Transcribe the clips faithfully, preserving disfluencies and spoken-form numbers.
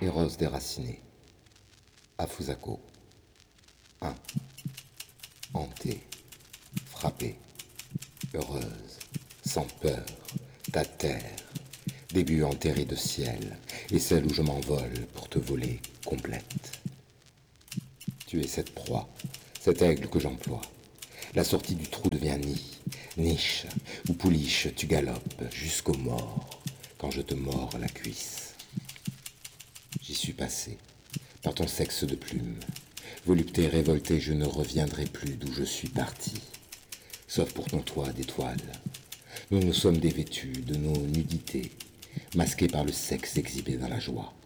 et rose déracinée. Afusako. un. Hantée, frappée, heureuse, sans peur, ta terre, début enterré de ciel, et celle où je m'envole pour te voler complète. Tu es cette proie, cet aigle que j'emploie. La sortie du trou devient nid, niche, où pouliche tu galopes jusqu'au mort, quand je te mords la cuisse. J'y suis passé, par ton sexe de plume. Volupté révoltée, je ne reviendrai plus d'où je suis parti, sauf pour ton toit d'étoiles. Nous nous sommes dévêtus de nos nudités, masqués par le sexe exhibé dans la joie.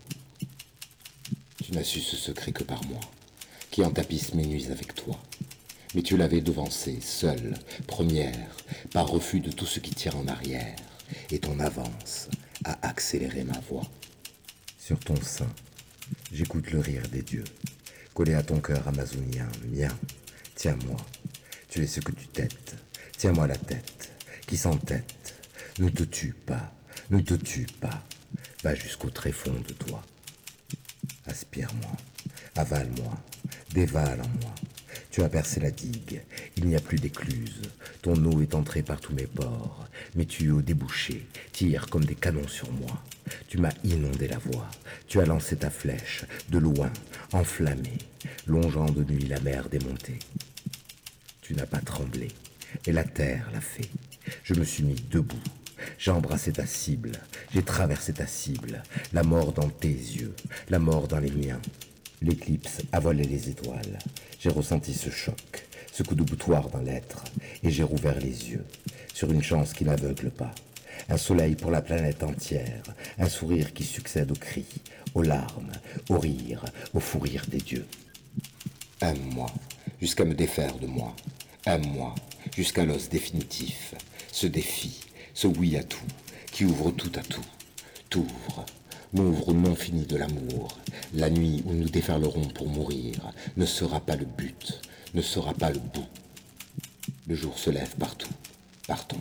Tu n'as su ce secret que par moi, qui en tapisse mes nuits avec toi. Mais tu l'avais devancé, seule, première, par refus de tout ce qui tire en arrière, et ton avance a accéléré ma voix. Sur ton sein, j'écoute le rire des dieux, collé à ton cœur amazonien, mien. Tiens-moi, tu es ce que tu têtes, tiens-moi la tête, qui s'entête. Ne te tue pas, ne te tue pas, va jusqu'au tréfonds de toi. Aspire-moi, avale-moi, dévale en moi. Tu as percé la digue, il n'y a plus d'écluse. Ton eau est entrée par tous mes pores. Mes tuyaux débouchés tirent comme des canons sur moi. Tu m'as inondé la voie. Tu as lancé ta flèche, de loin, enflammée, longeant de nuit la mer démontée. Tu n'as pas tremblé, et la terre l'a fait. Je me suis mis debout. J'ai embrassé ta cible, j'ai traversé ta cible, la mort dans tes yeux, la mort dans les miens. L'éclipse a volé les étoiles. J'ai ressenti ce choc, ce coup de boutoir dans l'être, et j'ai rouvert les yeux sur une chance qui n'aveugle pas. Un soleil pour la planète entière, un sourire qui succède aux cris, aux larmes, aux rires, au fou rire des dieux. Aime-moi, jusqu'à me défaire de moi. Aime-moi, jusqu'à l'os définitif, ce défi, ce oui à tout, qui ouvre tout à tout. T'ouvre, m'ouvre au non fini de l'amour. La nuit où nous déferlerons pour mourir ne sera pas le but, ne sera pas le bout. Le jour se lève partout, partons.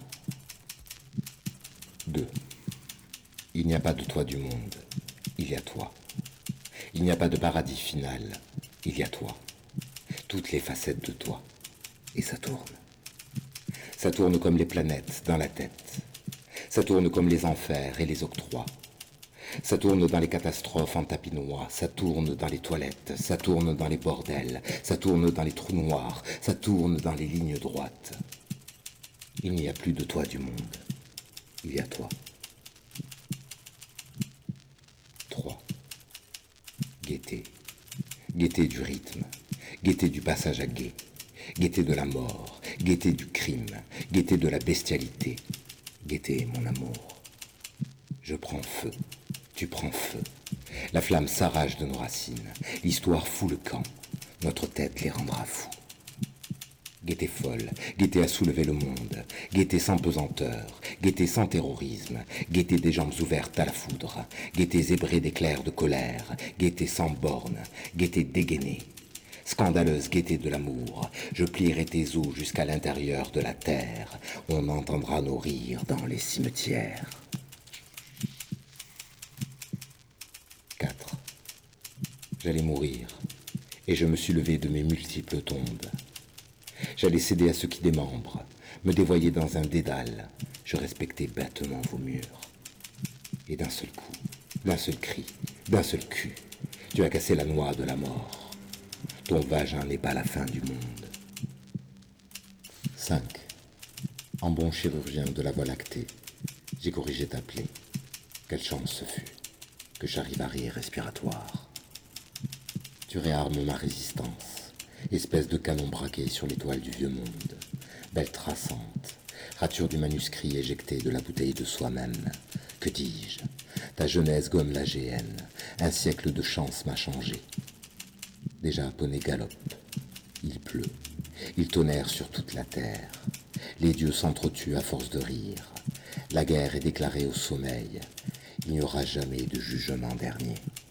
deux. Il n'y a pas de toi du monde, il y a toi. Il n'y a pas de paradis final, il y a toi. Toutes les facettes de toi. Et ça tourne. Ça tourne comme les planètes dans la tête. Ça tourne comme les enfers et les octrois. Ça tourne dans les catastrophes en tapinois, ça tourne dans les toilettes, ça tourne dans les bordels, ça tourne dans les trous noirs, ça tourne dans les lignes droites. Il n'y a plus de toi du monde, il y a toi. trois. Gaieté. Gaieté du rythme, gaieté du passage à guet, gaieté de la mort, gaieté du crime, gaieté de la bestialité, gaieté mon amour. Je prends feu. Tu prends feu. La flamme s'arrache de nos racines. L'histoire fout le camp. Notre tête les rendra fous. Gaieté folle, gaieté à soulever le monde. Gaieté sans pesanteur, gaieté sans terrorisme. Gaieté des jambes ouvertes à la foudre. Gaieté zébrée d'éclairs de colère. Gaieté sans borne, gaieté dégainée. Scandaleuse gaieté de l'amour. Je plierai tes os jusqu'à l'intérieur de la terre. On entendra nos rires dans les cimetières. quatre. J'allais mourir, et je me suis levé de mes multiples tombes. J'allais céder à ceux qui démembrent, me dévoyer dans un dédale. Je respectais bêtement vos murs. Et d'un seul coup, d'un seul cri, d'un seul cul, tu as cassé la noix de la mort. Ton vagin n'est pas la fin du monde. cinq. En bon chirurgien de la voie lactée, j'ai corrigé ta plaie. Quelle chance ce fut que j'arrive à rire respiratoire. Tu réarmes ma résistance, espèce de canon braqué sur l'étoile du vieux monde, belle traçante, rature du manuscrit éjecté de la bouteille de soi-même. Que dis-je? Ta jeunesse gomme la géhenne, un siècle de chance m'a changé. Déjà poney galope, il pleut, il tonnerre sur toute la terre, les dieux s'entretuent à force de rire, la guerre est déclarée au sommeil, il n'y aura jamais de jugement dernier.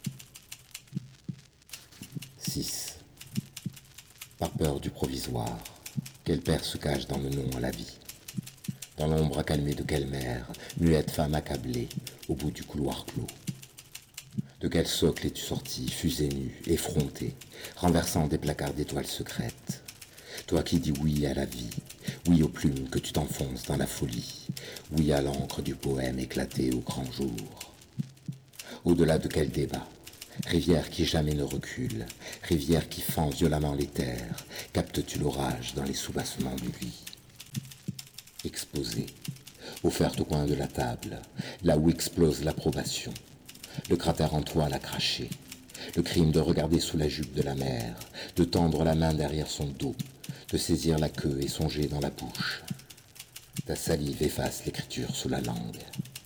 six. Par peur du provisoire, quel père se cache dans le nom à la vie? Dans l'ombre accalmée de quelle mère, muette femme accablée, au bout du couloir clos? De quel socle es-tu sorti, fusée nue, effronté, renversant des placards d'étoiles secrètes? Toi qui dis oui à la vie, oui aux plumes que tu t'enfonces dans la folie, oui à l'encre du poème éclaté au grand jour. Au-delà de quel débat? Rivière qui jamais ne recule, rivière qui fend violemment les terres, captes-tu l'orage dans les soubassements du lit? Exposé, offerte au coin de la table, là où explose l'approbation. Le cratère en toi l'a craché, le crime de regarder sous la jupe de la mer, de tendre la main derrière son dos, de saisir la queue et songer dans la bouche. Ta salive efface l'écriture sous la langue.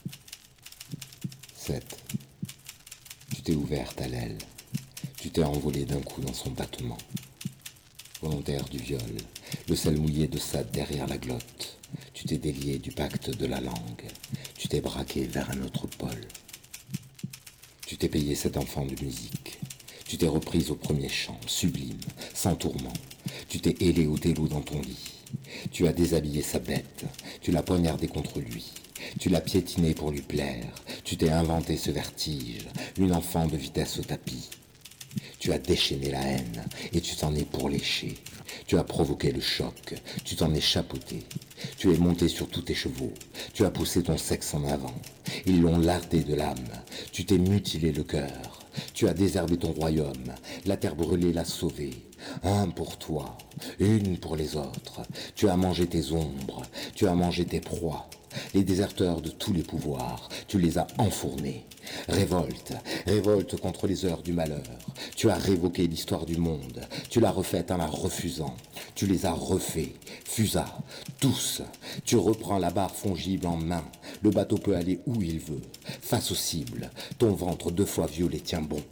sept. Tu t'es ouverte à l'aile, tu t'es envolé d'un coup dans son battement. Volontaire du viol, le sel mouillé de Sade derrière la glotte, tu t'es délié du pacte de la langue, tu t'es braqué vers un autre pôle. Tu t'es payé cet enfant de musique, tu t'es reprise au premier chant, sublime, sans tourment, tu t'es hélé au télo dans ton lit, tu as déshabillé sa bête, tu l'as poignardé contre lui, tu l'as piétiné pour lui plaire, tu t'es inventé ce vertige, une enfant de vitesse au tapis. Tu as déchaîné la haine et tu t'en es pour lécher. Tu as provoqué le choc, tu t'en es chapeauté. Tu es monté sur tous tes chevaux, tu as poussé ton sexe en avant. Ils l'ont lardé de l'âme, tu t'es mutilé le cœur. Tu as désherbé ton royaume, la terre brûlée l'a sauvé. Un pour toi, une pour les autres. Tu as mangé tes ombres, tu as mangé tes proies. Les déserteurs de tous les pouvoirs, tu les as enfournés. Révolte, révolte contre les heures du malheur. Tu as révoqué l'histoire du monde, tu l'as refaite en la refusant. Tu les as refaits, fusa, tous. Tu reprends la barre fongible en main. Le bateau peut aller où il veut, face aux cibles. Ton ventre deux fois violé tient bon.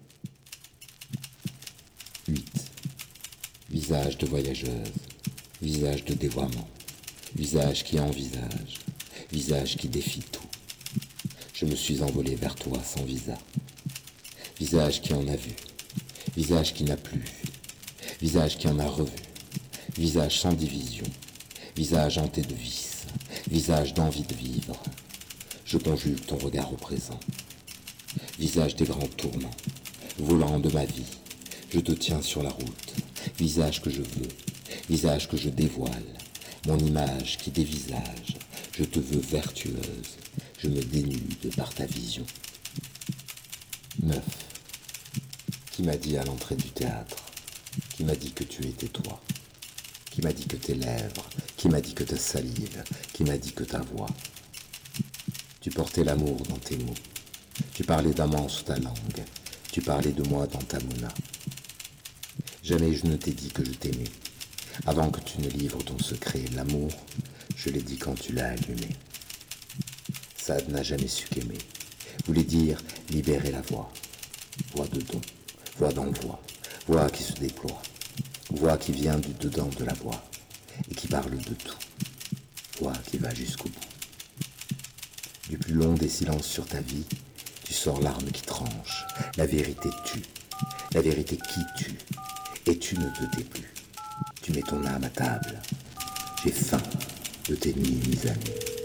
huit. Visage de voyageuse, visage de dévoiement, visage qui envisage, visage qui défie tout. Je me suis envolé vers toi sans visa. Visage qui en a vu, visage qui n'a plus vu, visage qui en a revu, visage sans division, visage hanté de vice, visage d'envie de vivre. Je conjugue ton regard au présent. Visage des grands tournants, volant de ma vie, je te tiens sur la route. Visage que je veux, visage que je dévoile, mon image qui dévisage, je te veux vertueuse, je me dénude par ta vision. neuf. Qui m'a dit à l'entrée du théâtre, qui m'a dit que tu étais toi, qui m'a dit que tes lèvres, qui m'a dit que ta salive, qui m'a dit que ta voix. Tu portais l'amour dans tes mots, tu parlais d'amant sous ta langue, tu parlais de moi dans ta mona. Jamais je ne t'ai dit que je t'aimais. Avant que tu ne livres ton secret, l'amour, je l'ai dit quand tu l'as allumé. Sade n'a jamais su qu'aimer. Voulait dire libérer la voix. Voix de don, voix d'envoi, voix qui se déploie, voix qui vient du dedans de la voix et qui parle de tout. Voix qui va jusqu'au bout. Du plus long des silences sur ta vie, tu sors l'arme qui tranche. La vérité tue. La vérité qui tue. Et tu ne te tais plus. Tu mets ton âme à table. J'ai faim de tes nuits mises à nu.